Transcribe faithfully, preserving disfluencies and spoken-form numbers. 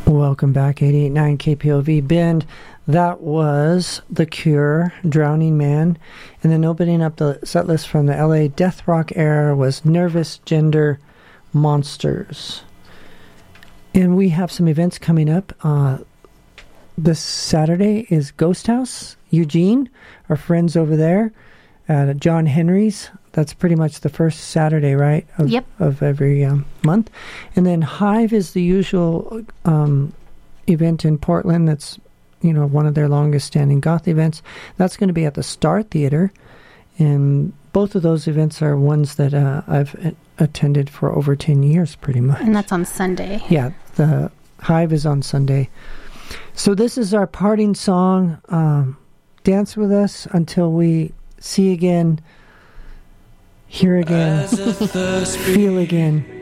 Welcome back, eighty-eight point nine K P O V Bend. That was The Cure, Drowning Man. And then opening up the set list from the L A Death Rock era was Nervous Gender Monsters. And we have some events coming up. Uh, this Saturday is Ghost House, Eugene. Our friends over there at John Henry's. That's pretty much the first Saturday, right? Of, yep. Of every um, month. And then Hive is the usual um, event in Portland. That's, you know, one of their longest standing goth events. That's going to be at the Star Theater. And both of those events are ones that uh, I've a- attended for over ten years, pretty much. And that's on Sunday. Yeah, the Hive is on Sunday. So this is our parting song. Um, dance with us until we see again. Hear again, feel again.